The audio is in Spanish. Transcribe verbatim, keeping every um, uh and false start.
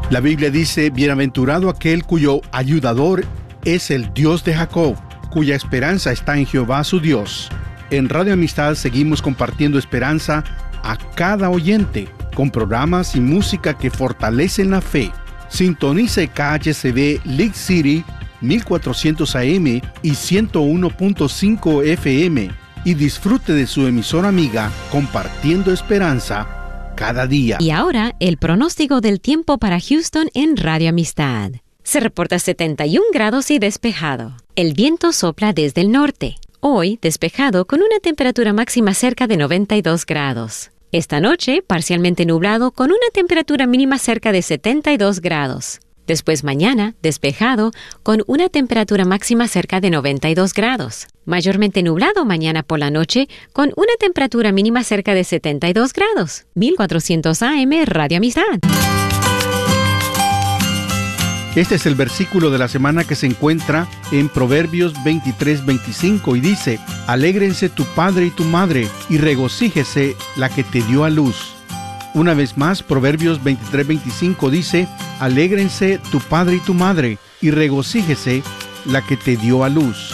La Biblia dice, bienaventurado aquel cuyo ayudador es el Dios de Jacob, cuya esperanza está en Jehová su Dios. En Radio Amistad seguimos compartiendo esperanza a cada oyente, con programas y música que fortalecen la fe. Sintonice K H C B League City mil cuatrocientos A M y ciento uno punto cinco F M y disfrute de su emisora amiga compartiendo esperanza cada día. Y ahora el pronóstico del tiempo para Houston en Radio Amistad. Se reporta setenta y un grados y despejado. El viento sopla desde el norte. Hoy despejado con una temperatura máxima cerca de noventa y dos grados. Esta noche parcialmente nublado con una temperatura mínima cerca de setenta y dos grados. Después mañana, despejado, con una temperatura máxima cerca de noventa y dos grados. Mayormente nublado mañana por la noche, con una temperatura mínima cerca de setenta y dos grados. mil cuatrocientos A M Radio Amistad. Este es el versículo de la semana que se encuentra en Proverbios veintitrés veinticinco y dice: Alégrense tu padre y tu madre, y regocíjese la que te dio a luz. Una vez más, Proverbios veintitrés veinticinco dice: Alégrense tu padre y tu madre, y regocíjese la que te dio a luz.